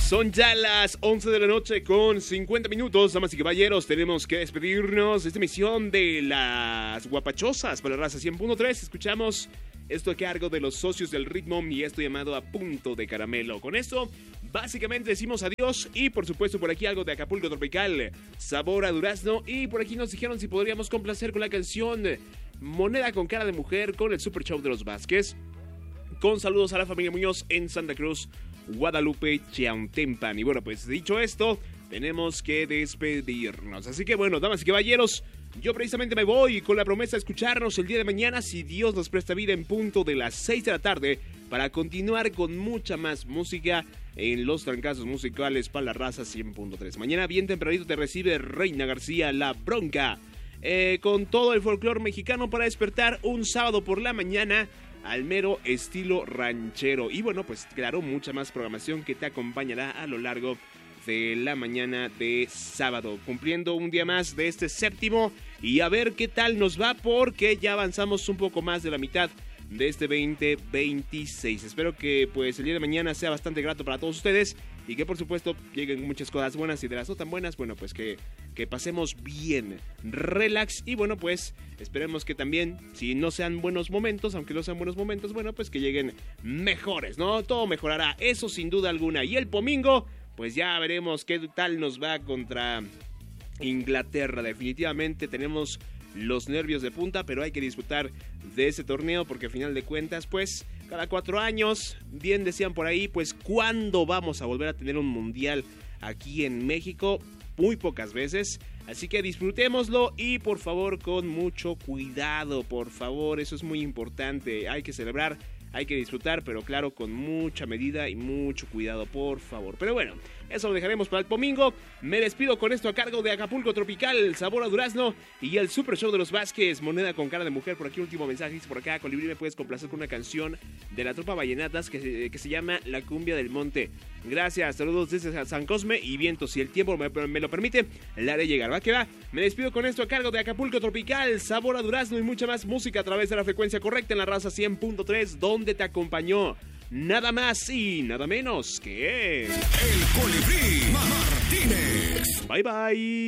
Son ya las 11 de la noche con 50 minutos, damas y caballeros, tenemos que despedirnos de esta emisión de las guapachosas para la raza 100.3. Escuchamos esto a cargo de los socios del ritmo y esto llamado A Punto de Caramelo. Con esto, básicamente decimos adiós y por supuesto por aquí algo de Acapulco Tropical, sabor a durazno, y por aquí nos dijeron si podríamos complacer con la canción Moneda con cara de mujer con el Super Show de los Vázquez. Con saludos a la familia Muñoz en Santa Cruz, Guadalupe, Chiautempan. Y bueno, pues dicho esto, tenemos que despedirnos. Así que bueno, damas y caballeros, yo precisamente me voy con la promesa de escucharnos el día de mañana, si Dios nos presta vida, en punto de las 6 de la tarde, para continuar con mucha más música en los trancazos musicales para la raza 100.3. Mañana bien tempranito te recibe Reina García, La Bronca, con todo el folclore mexicano para despertar un sábado por la mañana al mero estilo ranchero. Y bueno, pues claro, mucha más programación que te acompañará a lo largo de la mañana de sábado, cumpliendo un día más de este séptimo, y a ver qué tal nos va, porque ya avanzamos un poco más de la mitad de este 2026. Espero que pues el día de mañana sea bastante grato para todos ustedes y que por supuesto lleguen muchas cosas buenas, y de las no tan buenas, bueno, pues que pasemos bien, relax, y bueno, pues esperemos que también, si no sean buenos momentos, aunque no sean buenos momentos, bueno, pues que lleguen mejores, ¿no? Todo mejorará, eso sin duda alguna. Y el domingo, pues ya veremos qué tal nos va contra Inglaterra. Definitivamente tenemos los nervios de punta, pero hay que disfrutar de ese torneo, porque a final de cuentas, pues cada 4 años, bien decían por ahí, pues ¿cuándo vamos a volver a tener un mundial aquí en México? Muy pocas veces, así que disfrutémoslo y por favor con mucho cuidado, por favor, eso es muy importante. Hay que celebrar, hay que disfrutar, pero claro, con mucha medida y mucho cuidado, por favor. Pero bueno, eso lo dejaremos para el domingo. Me despido con esto a cargo de Acapulco Tropical, sabor a durazno, y el Super Show de los Vázquez, Moneda con cara de mujer. Por aquí último mensaje, por acá, Colibrí, me puedes complacer con una canción de la Tropa Vallenatas que se llama La Cumbia del Monte. Gracias, saludos desde San Cosme y viento, si el tiempo me lo permite, la haré llegar. Va que va, me despido con esto a cargo de Acapulco Tropical, sabor a durazno y mucha más música a través de la frecuencia correcta en la raza 100.3, donde te acompañó nada más y nada menos que el Colibrí Martínez. Bye bye.